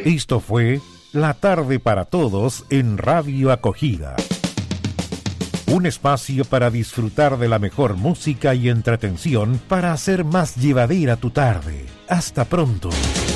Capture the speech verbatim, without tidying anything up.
Esto fue La Tarde para Todos en Radio Acogida. Un espacio para disfrutar de la mejor música y entretención para hacer más llevadera tu tarde. Hasta pronto.